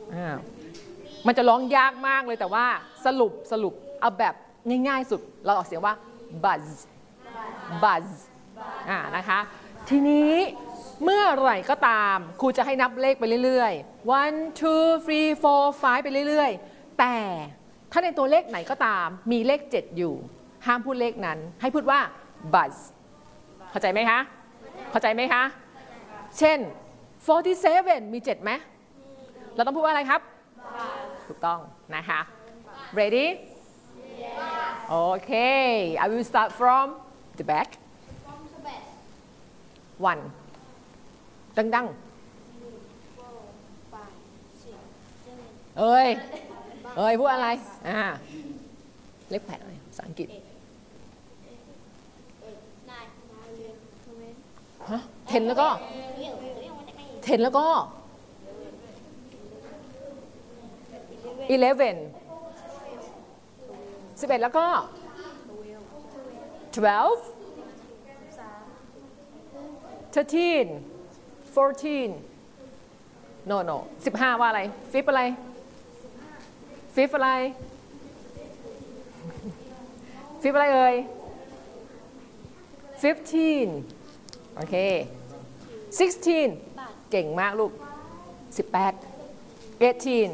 มันจะร้องยากมากเลยแต่ว่าสรุปเอาแบบง่ายๆสุดเราออกเสียงว่า buzz buzz นะคะทีนี้เมื่อไหร่ก็ตามครูจะให้นับเลขไปเรื่อยๆ 1 2 3 4 5ไปเรื่อยๆแต่ถ้าในตัวเลขไหนก็ตามมีเลข7อยู่ห้ามพูดเลขนั้นให้พูดว่า buzz เข้าใจไหมคะเข้าใจไหมคะเช่น47มี7ไหมเราต้องพูดว่าอะไรครับถูกต้องนะคะ ready okay I will start from the back 1ดังๆเอ้ยพูดอะไรเลข8อะไรภาษาอังกฤษฮะ10แล้วก็11แล้วก็11แล้วก็12 13 14 no 15ว่าอะไรfifthอะไรfifthอะไรเอ่ย15โอเค16เก่งมากลูก18 18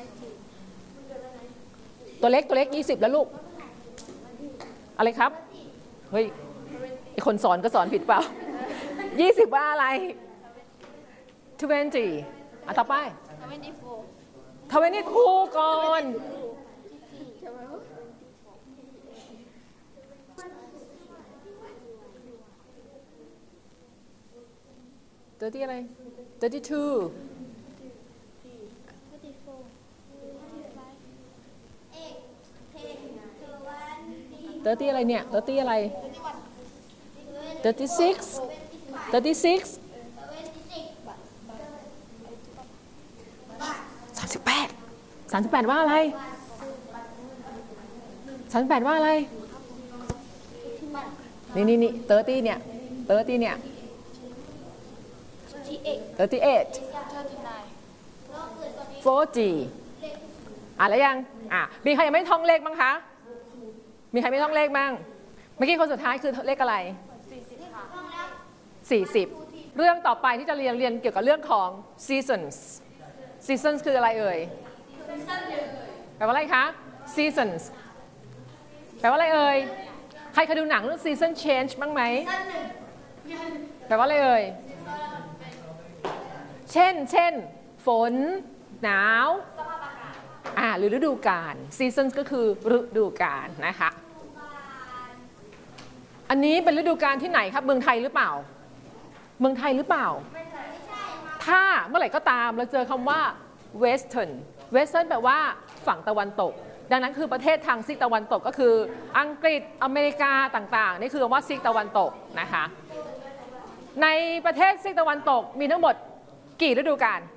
ตัวเล็ก20แล้วลูกอะไรครับเฮ้ยไอคนสอนก็สอนผิดเปล่า20ว่าอะไร20ต่อไป22ก่อน30อะไร32 30อะไรเนี่ย30อะไร36 38ว่าอะไร38ว่าอะไรนี่30เนี่ย38 40แล้วยังมีใครยังไม่ท่องเลขบ้างคะมีใครไม่ท่องเลขบ้างเมื่อกี้คนสุดท้ายคือเลขอะไร40เรื่องต่อไปที่จะเรียนเกี่ยวกับเรื่องของ seasons คืออะไรเอ่ยแปลว่าอะไรคะ seasons แปลว่าอะไรเอ่ยใครเคยดูหนังเรื่อง season change บ้างไหมแปลว่าอะไรเอ่ยเช่นฝนหนาวหรือฤดูกาล seasons ก็คือฤดูกาลนะคะอันนี้เป็นฤดูกาลที่ไหนครับเมืองไทยหรือเปล่าถ้าเมื่อไหร่ก็ตามเราเจอคำว่า western แปลว่าฝั่งตะวันตกดังนั้นคือประเทศทางซีกตะวันตกก็คืออังกฤษอเมริกาต่างๆนี่คือคำว่าซีกตะวันตกนะคะในประเทศซีกตะวันตกมีทั้งหมดกี่ฤดูกาล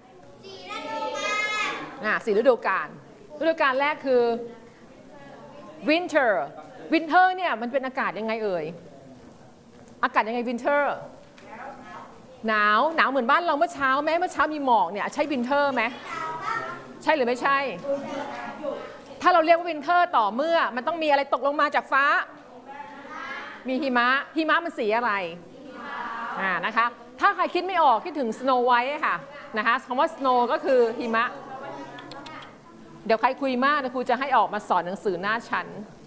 4ฤดูกาลฤดูกาลแรกคือ winter เนี่ยมันเป็นอากาศยังไงเอ่ยอากาศยังไง winter หนาวเหมือนบ้านเราเมื่อเช้ามีหมอกเนี่ยใช่ winter ไหมใช่หรือไม่ใช่ถ้าเราเรียกว่า winter ต่อเมื่อมันต้องมีอะไรตกลงมาจากฟ้ามีหิมะมันสีอะไรนะคะถ้าใครคิดไม่ออกคิดถึง snow white ค่ะนะคะคำว่า snow ก็คือหิมะเดี๋ยวใครคุยมากนะครูจะให้ออกมาสอนหนังสือหน้าชั้น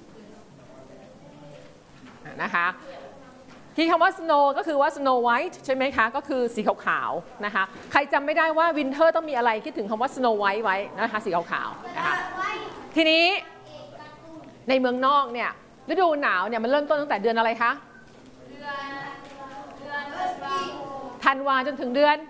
นะคะที่คำว่า snow ก็คือว่า snow white ใช่ไหมคะก็คือสีขาวๆนะคะใครจำไม่ได้ว่า winter ต้องมีอะไรคิดถึงคำว่า snow white ไว้นะคะสีขาวๆนะคะทีนี้ในเมืองนอกเนี่ยฤดูหนาวเนี่ยมันเริ่มต้นตั้งแต่เดือนอะไรคะธันวาจนถึงเดือน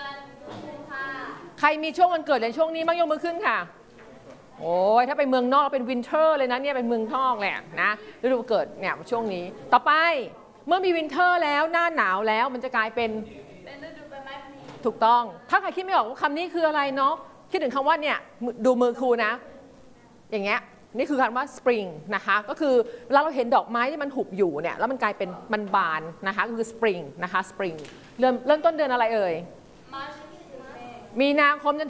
ใครมีช่วงวันเกิดในช่วงนี้บ้างยกมือขึ้นค่ะโอ้ยถ้าไปเมืองนอกเป็นวินเทอร์เลยนะเนี่ยเป็นเมืองนอกแหละนะฤดูเกิดเนี่ยช่วงนี้ต่อไปเมื่อมีวินเทอร์แล้วหน้าหนาวแล้วมันจะกลายเป็นฤดูใบไม้ผลิถูกต้องถ้าใครคิดไม่ออกว่าคำนี้คืออะไรเนาะคิดถึงคำว่าเนี่ยดูมือครูนะอย่างเงี้ยนี่คือคำว่า spring นะคะก็คือเราเห็นดอกไม้ที่มันหุบอยู่เนี่ยแล้วมันกลายเป็นมันบานนะคะก็คือ spring นะคะ spring เริ่มต้นเดือนอะไรเอ่ยมีนาคมจน